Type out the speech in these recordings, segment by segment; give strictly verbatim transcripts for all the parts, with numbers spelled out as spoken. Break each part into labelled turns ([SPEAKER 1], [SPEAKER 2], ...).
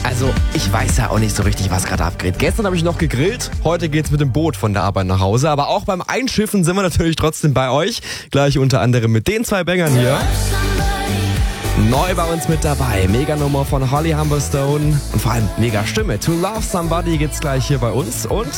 [SPEAKER 1] Also, ich weiß ja auch nicht so richtig, was gerade abgeht. Gestern habe ich noch gegrillt, heute geht's mit dem Boot von der Arbeit nach Hause. Aber auch beim Einschiffen sind wir natürlich trotzdem bei euch. Gleich unter anderem mit den zwei Bängern hier. Neu bei uns mit dabei, mega Nummer von Holly Humberstone und vor allem mega Stimme. To Love Somebody gibt's gleich hier bei uns und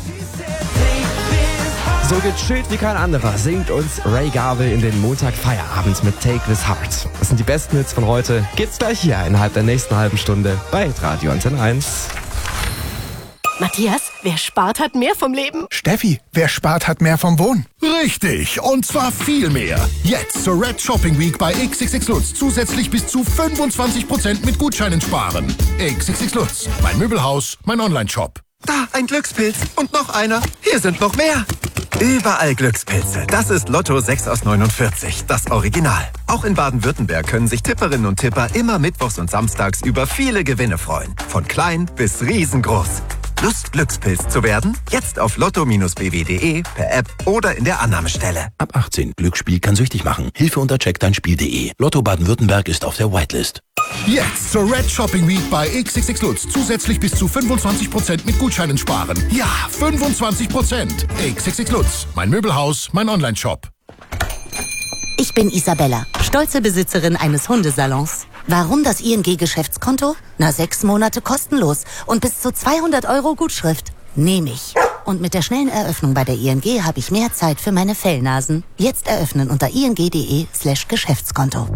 [SPEAKER 1] so gechillt wie kein anderer singt uns Ray Garvey in den Montag-Feierabend mit Take This Heart. Das sind die besten Hits von heute. Geht's gleich hier innerhalb der nächsten halben Stunde bei Radio Antenne eins.
[SPEAKER 2] Matthias, wer spart, hat mehr vom Leben.
[SPEAKER 3] Steffi, wer spart, hat mehr vom Wohnen. Richtig, und zwar viel mehr. Jetzt zur Red Shopping Week bei X X X Lutz zusätzlich bis zu fünfundzwanzig Prozent mit Gutscheinen sparen. X X X Lutz, mein Möbelhaus, mein Online-Shop.
[SPEAKER 4] Da, ein Glückspilz. Und noch einer. Hier sind noch mehr. Überall Glückspilze. Das ist Lotto sechs aus neunundvierzig, das Original. Auch in Baden-Württemberg können sich Tipperinnen und Tipper immer mittwochs und samstags über viele Gewinne freuen. Von klein bis riesengroß. Lust, Glückspilz zu werden? Jetzt auf lotto Bindestrich b w punkt d e, per App oder in der Annahmestelle.
[SPEAKER 5] Ab achtzehn. Glücksspiel kann süchtig machen. Hilfe unter check dein Spiel punkt d e. Lotto Baden-Württemberg ist auf der Whitelist.
[SPEAKER 3] Jetzt zur Red Shopping Week bei X X X Lutz zusätzlich bis zu fünfundzwanzig Prozent mit Gutscheinen sparen. Ja, fünfundzwanzig Prozent. X X X Lutz, mein Möbelhaus, mein Online-Shop.
[SPEAKER 6] Ich bin Isabella, stolze Besitzerin eines Hundesalons. Warum das I N G-Geschäftskonto? Na, sechs Monate kostenlos und bis zu zweihundert Euro Gutschrift. Nehme ich. Und mit der schnellen Eröffnung bei der I N G habe ich mehr Zeit für meine Fellnasen. Jetzt eröffnen unter ing.de slash Geschäftskonto.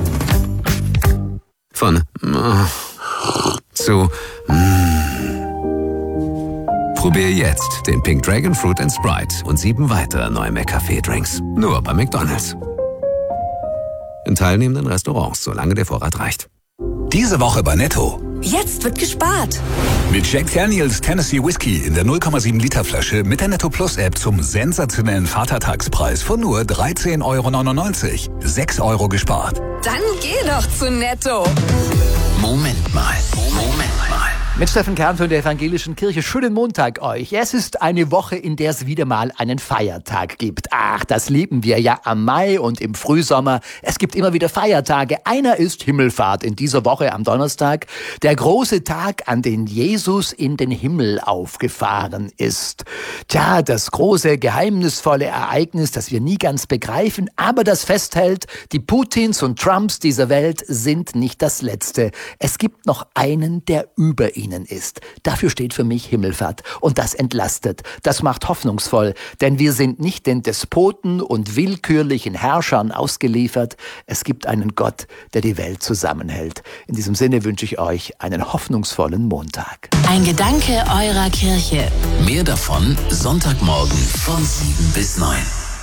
[SPEAKER 7] Von äh, zu mm. Probier jetzt den Pink Dragon Fruit and Sprite und sieben weitere neue McCafé-Drinks. Nur bei McDonald's. In teilnehmenden Restaurants, solange der Vorrat reicht.
[SPEAKER 5] Diese Woche bei Netto.
[SPEAKER 2] Jetzt wird gespart.
[SPEAKER 5] Mit Jack Daniels Tennessee Whiskey in der null Komma sieben Liter Flasche mit der Netto Plus App zum sensationellen Vatertagspreis von nur dreizehn Euro neunundneunzig. sechs Euro gespart.
[SPEAKER 2] Dann geh doch zu Netto.
[SPEAKER 7] Moment mal, Moment mal.
[SPEAKER 8] Mit Steffen Kern von der Evangelischen Kirche. Schönen Montag euch. Es ist eine Woche, in der es wieder mal einen Feiertag gibt. Ach, das lieben wir ja am Mai und im Frühsommer. Es gibt immer wieder Feiertage. Einer ist Himmelfahrt in dieser Woche am Donnerstag. Der große Tag, an den Jesus in den Himmel aufgefahren ist. Tja, das große, geheimnisvolle Ereignis, das wir nie ganz begreifen, aber das festhält, die Putins und Trumps dieser Welt sind nicht das Letzte. Es gibt noch einen, der über ihnen ist. Dafür steht für mich Himmelfahrt. Und das entlastet. Das macht hoffnungsvoll. Denn wir sind nicht den Despoten und willkürlichen Herrschern ausgeliefert. Es gibt einen Gott, der die Welt zusammenhält. In diesem Sinne wünsche ich euch einen hoffnungsvollen Montag.
[SPEAKER 9] Ein Gedanke eurer Kirche.
[SPEAKER 7] Mehr davon Sonntagmorgen von sieben bis neun.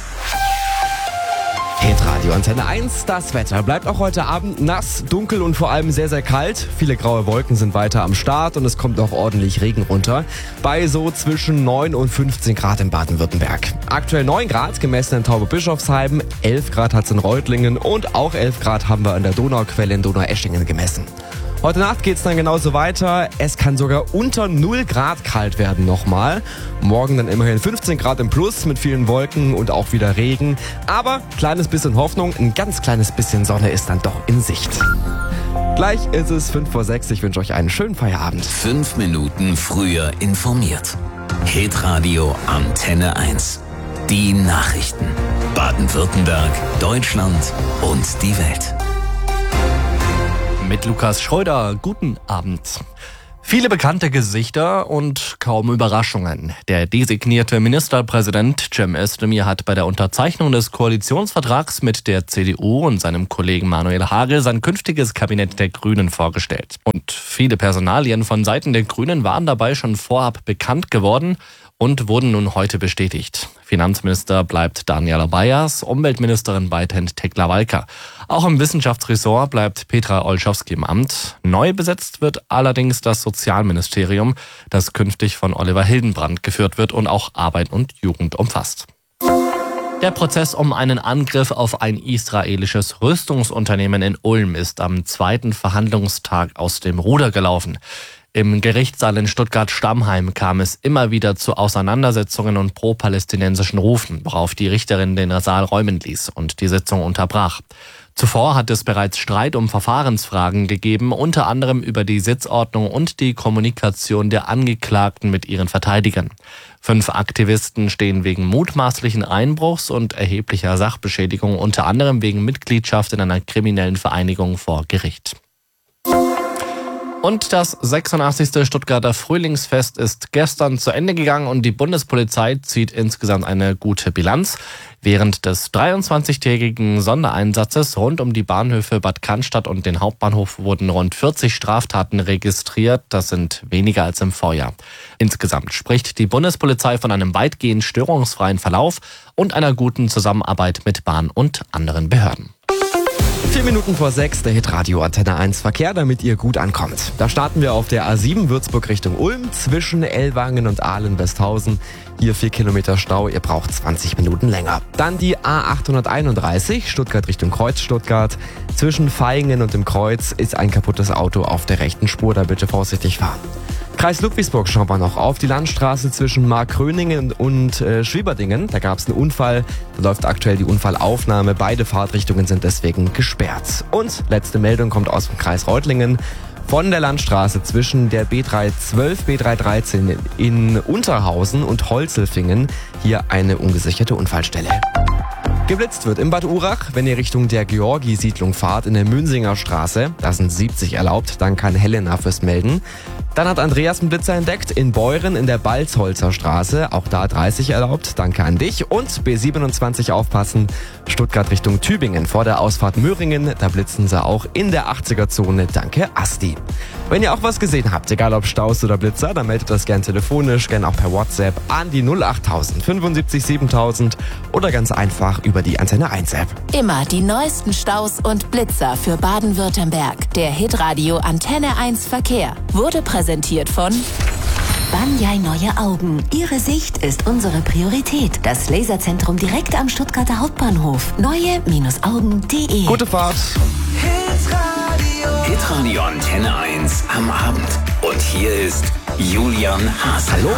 [SPEAKER 1] Hit Radio Antenne eins, das Wetter bleibt auch heute Abend nass, dunkel und vor allem sehr, sehr kalt. Viele graue Wolken sind weiter am Start und es kommt auch ordentlich Regen runter. Bei so zwischen neun und fünfzehn Grad in Baden-Württemberg. Aktuell neun Grad gemessen in Taube-Bischofsheim, elf Grad hat es in Reutlingen und auch elf Grad haben wir an der Donauquelle in Donaueschingen gemessen. Heute Nacht geht's dann genauso weiter. Es kann sogar unter null Grad kalt werden nochmal. Morgen dann immerhin fünfzehn Grad im Plus mit vielen Wolken und auch wieder Regen. Aber kleines bisschen Hoffnung, ein ganz kleines bisschen Sonne ist dann doch in Sicht. Gleich ist es fünf vor sechs. Ich wünsche euch einen schönen Feierabend.
[SPEAKER 7] Fünf Minuten früher informiert. Hitradio Antenne eins. Die Nachrichten. Baden-Württemberg, Deutschland und die Welt.
[SPEAKER 10] Mit Lukas Schröder, guten Abend. Viele bekannte Gesichter und kaum Überraschungen. Der designierte Ministerpräsident Cem Özdemir hat bei der Unterzeichnung des Koalitionsvertrags mit der C D U und seinem Kollegen Manuel Hagel sein künftiges Kabinett der Grünen vorgestellt. Und viele Personalien von Seiten der Grünen waren dabei schon vorab bekannt geworden und wurden nun heute bestätigt. Finanzminister bleibt Daniela Bayers, Umweltministerin weiterhin Tekla Walker. Auch im Wissenschaftsressort bleibt Petra Olschowski im Amt. Neu besetzt wird allerdings das Sozialministerium, das künftig von Oliver Hildenbrand geführt wird und auch Arbeit und Jugend umfasst. Der Prozess um einen Angriff auf ein israelisches Rüstungsunternehmen in Ulm ist am zweiten Verhandlungstag aus dem Ruder gelaufen. Im Gerichtssaal in Stuttgart-Stammheim kam es immer wieder zu Auseinandersetzungen und pro-palästinensischen Rufen, worauf die Richterin den Saal räumen ließ und die Sitzung unterbrach. Zuvor hat es bereits Streit um Verfahrensfragen gegeben, unter anderem über die Sitzordnung und die Kommunikation der Angeklagten mit ihren Verteidigern. Fünf Aktivisten stehen wegen mutmaßlichen Einbruchs und erheblicher Sachbeschädigung, unter anderem wegen Mitgliedschaft in einer kriminellen Vereinigung, vor Gericht. Und das sechsundachtzigste Stuttgarter Frühlingsfest ist gestern zu Ende gegangen und die Bundespolizei zieht insgesamt eine gute Bilanz. Während des dreiundzwanzigtägigen Sondereinsatzes rund um die Bahnhöfe Bad Cannstatt und den Hauptbahnhof wurden rund vierzig Straftaten registriert. Das sind weniger als im Vorjahr. Insgesamt spricht die Bundespolizei von einem weitgehend störungsfreien Verlauf und einer guten Zusammenarbeit mit Bahn und anderen Behörden.
[SPEAKER 1] Vier Minuten vor sechs, der Hitradio Antenne eins Verkehr, damit ihr gut ankommt. Da starten wir auf der A sieben Würzburg Richtung Ulm zwischen Ellwangen und Ahlen-Westhausen. Hier vier Kilometer Stau, ihr braucht zwanzig Minuten länger. Dann die A achthunderteinunddreißig Stuttgart Richtung Kreuz Stuttgart. Zwischen Vaihingen und dem Kreuz ist ein kaputtes Auto auf der rechten Spur, da bitte vorsichtig fahren. Kreis Ludwigsburg schauen wir noch auf die Landstraße zwischen Markgröningen und äh, Schwieberdingen. Da gab es einen Unfall, da läuft aktuell die Unfallaufnahme. Beide Fahrtrichtungen sind deswegen gesperrt. Und letzte Meldung kommt aus dem Kreis Reutlingen. Von der Landstraße zwischen der B dreihundertzwölf, B dreihundertdreizehn in Unterhausen und Holzelfingen hier eine ungesicherte Unfallstelle. Geblitzt wird im Bad Urach, wenn ihr Richtung der Georgi-Siedlung fahrt, in der Münsinger Straße. Da sind siebzig erlaubt, danke an Helena fürs Melden. Dann hat Andreas einen Blitzer entdeckt in Beuren in der Balzholzer Straße. Auch da dreißig erlaubt, danke an dich. Und B siebenundzwanzig aufpassen, Stuttgart Richtung Tübingen vor der Ausfahrt Möhringen. Da blitzen sie auch in der achtziger-Zone, danke Asti. Wenn ihr auch was gesehen habt, egal ob Staus oder Blitzer, dann meldet das gern telefonisch, gern auch per WhatsApp an die null achttausend fünfundsiebzig siebentausend oder ganz einfach über die Antenne eins App.
[SPEAKER 9] Immer die neuesten Staus und Blitzer für Baden-Württemberg. Der Hitradio Antenne eins Verkehr wurde präsentiert von
[SPEAKER 2] Banyai Neue Augen. Ihre Sicht ist unsere Priorität. Das Laserzentrum direkt am Stuttgarter Hauptbahnhof. neue-augen punkt de.
[SPEAKER 1] Gute Fahrt.
[SPEAKER 5] Hitradio. Hitradio Antenne eins am Abend. Und hier ist Julian Haas.
[SPEAKER 1] Hallo.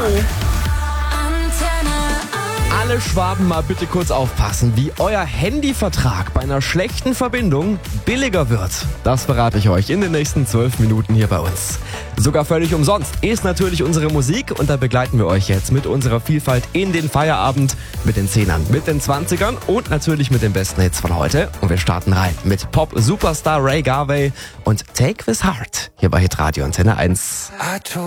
[SPEAKER 1] Alle Schwaben mal bitte kurz aufpassen, wie euer Handyvertrag bei einer schlechten Verbindung billiger wird. Das verrate ich euch in den nächsten zwölf Minuten hier bei uns. Sogar völlig umsonst ist natürlich unsere Musik und da begleiten wir euch jetzt mit unserer Vielfalt in den Feierabend mit den Zehnern, mit den Zwanzigern und natürlich mit den besten Hits von heute. Und wir starten rein mit Pop-Superstar Ray Garvey und Take This Heart hier bei Hitradio Antenne eins.